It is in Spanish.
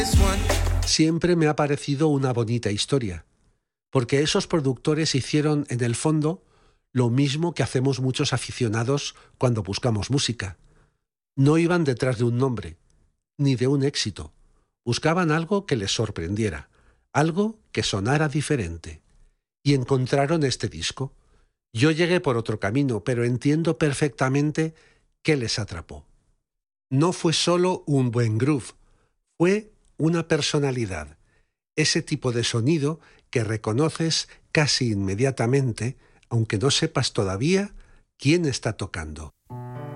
Siempre me ha parecido una bonita historia, porque esos productores hicieron, en el fondo, lo mismo que hacemos muchos aficionados cuando buscamos música. No iban detrás de un nombre, ni de un éxito. Buscaban algo que les sorprendiera, algo que sonara diferente. Y encontraron este disco. Yo llegué por otro camino, pero entiendo perfectamente qué les atrapó. No fue solo un buen groove, fue una personalidad, ese tipo de sonido que reconoces casi inmediatamente, aunque no sepas todavía quién está tocando.